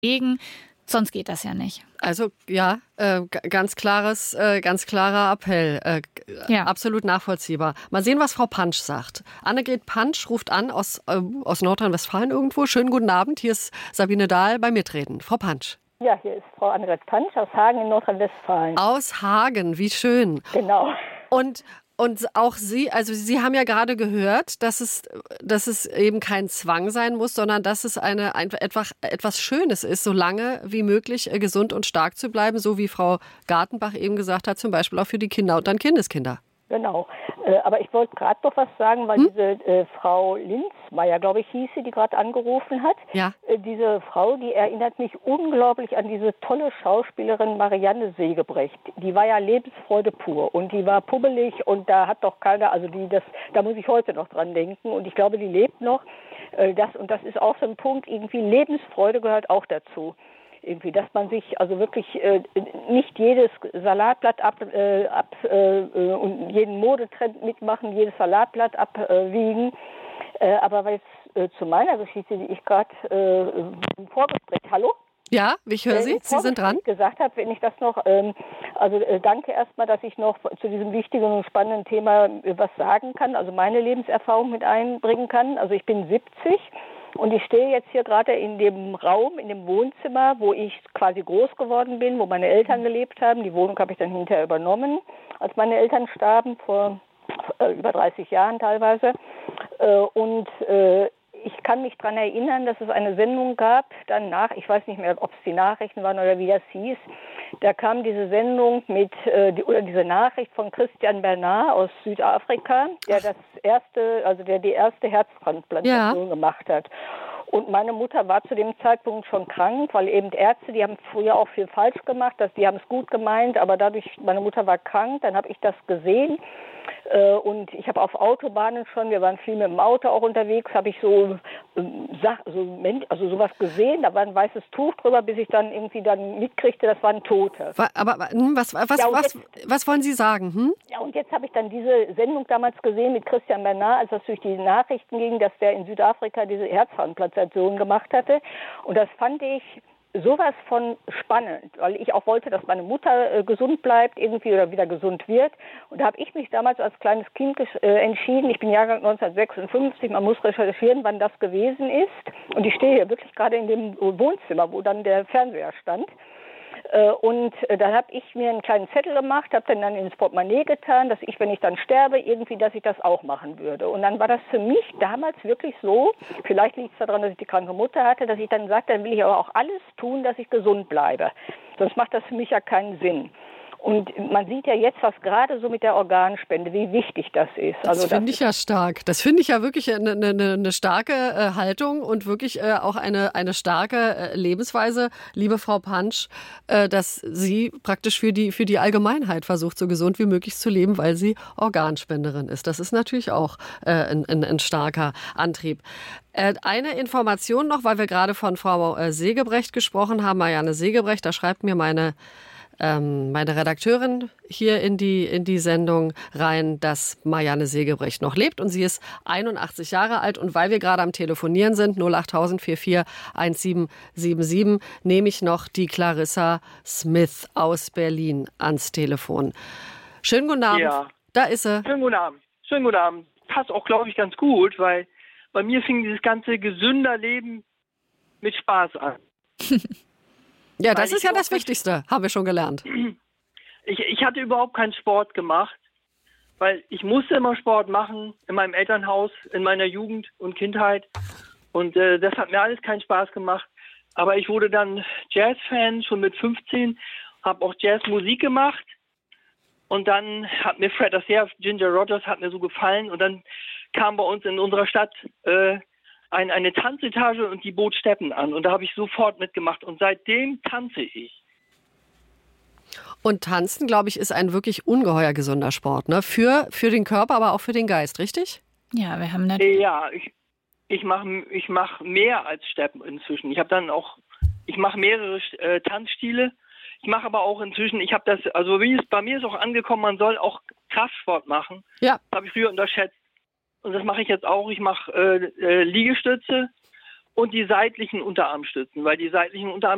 bewegen. Sonst geht das ja nicht. Also ja, ganz klarer Appell, absolut nachvollziehbar. Mal sehen, was Frau Pansch sagt. Annegret Pansch ruft an aus Nordrhein-Westfalen irgendwo. Schönen guten Abend, hier ist Sabine Dahl bei Mitreden. Frau Pansch. Ja, hier ist Frau Annegret Pansch aus Hagen in Nordrhein-Westfalen. Aus Hagen, wie schön. Genau. Und auch Sie, also Sie haben ja gerade gehört, dass es eben kein Zwang sein muss, sondern dass es etwas Schönes ist, so lange wie möglich gesund und stark zu bleiben, so wie Frau Gartenbach eben gesagt hat, zum Beispiel auch für die Kinder und dann Kindeskinder. Genau. Aber ich wollte gerade noch was sagen, weil diese Frau Linzmeier, glaube ich, hieß sie, die gerade angerufen hat. Ja. Diese Frau, die erinnert mich unglaublich an diese tolle Schauspielerin Marianne Segebrecht. Die war ja Lebensfreude pur und die war pubbelig und da hat doch keiner, da muss ich heute noch dran denken und ich glaube, die lebt noch. Das ist auch so ein Punkt, irgendwie Lebensfreude gehört auch dazu. Irgendwie, dass man sich also wirklich nicht jedes Salatblatt und jeden Modetrend mitmachen, jedes Salatblatt abwiegen. Aber jetzt zu meiner Geschichte, die ich gerade im Vorgespräch, hallo? Ja, ich höre Sie, Sie sind dran. Gesagt habe, wenn ich das noch, danke erstmal, dass ich noch zu diesem wichtigen und spannenden Thema was sagen kann, also meine Lebenserfahrung mit einbringen kann. Also ich bin 70. Und ich stehe jetzt hier gerade in dem Raum, in dem Wohnzimmer, wo ich quasi groß geworden bin, wo meine Eltern gelebt haben. Die Wohnung habe ich dann hinterher übernommen, als meine Eltern starben, vor über 30 Jahren teilweise. Ich kann mich daran erinnern, dass es eine Sendung gab, danach, ich weiß nicht mehr, ob es die Nachrichten waren oder wie das hieß, da kam diese Sendung diese Nachricht von Christian Bernard aus Südafrika, der die erste Herztransplantation gemacht hat. Und meine Mutter war zu dem Zeitpunkt schon krank, weil eben Ärzte, die haben früher auch viel falsch gemacht, die haben es gut gemeint, aber dadurch, meine Mutter war krank, dann habe ich das gesehen. Und ich habe auf Autobahnen schon, wir waren viel mit dem Auto auch unterwegs, habe ich sowas gesehen, da war ein weißes Tuch drüber, bis ich dann irgendwie mitkriegte, das waren Tote. Aber was wollen Sie sagen? Hm? Ja, und jetzt habe ich dann diese Sendung damals gesehen mit Christian Bernard, als das durch die Nachrichten ging, dass der in Südafrika diese Herztransplantation gemacht hatte. Und das fand ich sowas von spannend, weil ich auch wollte, dass meine Mutter gesund bleibt irgendwie oder wieder gesund wird. Und da habe ich mich damals als kleines Kind entschieden, ich bin Jahrgang 1956, man muss recherchieren, wann das gewesen ist. Und ich stehe hier wirklich gerade in dem Wohnzimmer, wo dann der Fernseher stand. Und dann habe ich mir einen kleinen Zettel gemacht, habe dann ins Portemonnaie getan, dass ich, wenn ich dann sterbe, irgendwie, dass ich das auch machen würde. Und dann war das für mich damals wirklich so, vielleicht liegt es daran, dass ich die kranke Mutter hatte, dass ich dann sagte, dann will ich aber auch alles tun, dass ich gesund bleibe. Sonst macht das für mich ja keinen Sinn. Und man sieht ja jetzt, was gerade so mit der Organspende, wie wichtig das ist. Das finde ich ja stark. Das finde ich ja wirklich eine starke Haltung und wirklich auch eine starke Lebensweise, liebe Frau Pansch, dass sie praktisch für die Allgemeinheit versucht, so gesund wie möglich zu leben, weil sie Organspenderin ist. Das ist natürlich auch ein starker Antrieb. Eine Information noch, weil wir gerade von Frau Segebrecht gesprochen haben, Marianne Segebrecht, da schreibt mir meine Redakteurin hier in die Sendung rein, dass Marianne Segebrecht noch lebt und sie ist 81 Jahre alt und weil wir gerade am Telefonieren sind, 08000 44 1777, nehme ich noch die Clarissa Smith aus Berlin ans Telefon. Schönen guten Abend. Ja. Da ist sie. Schönen guten Abend. Schönen guten Abend. Passt auch, glaube ich, ganz gut, weil bei mir fing dieses ganze gesünder Leben mit Spaß an. Ja, das ist ja das Wichtigste, haben wir schon gelernt. Ich hatte überhaupt keinen Sport gemacht, weil ich musste immer Sport machen in meinem Elternhaus, in meiner Jugend und Kindheit. Und das hat mir alles keinen Spaß gemacht. Aber ich wurde dann Jazzfan schon mit 15, habe auch Jazzmusik gemacht. Und dann hat mir Fred Astaire, Ginger Rogers hat mir so gefallen. Und dann kam bei uns in unserer Stadt eine Tanzetage und die bot Steppen an. Und da habe ich sofort mitgemacht. Und seitdem tanze ich. Und Tanzen, glaube ich, ist ein wirklich ungeheuer gesunder Sport, ne? Für den Körper, aber auch für den Geist, richtig? Ja, wir haben natürlich... Ja, ich mach mehr als Steppen inzwischen. Ich mache mehrere Tanzstile. Ich mache aber auch inzwischen, bei mir ist auch angekommen, man soll auch Kraftsport machen. Ja. Das habe ich früher unterschätzt. Und das mache ich jetzt auch. Ich mache Liegestütze und die seitlichen Unterarmstützen, weil die seitlichen Unterarmstützen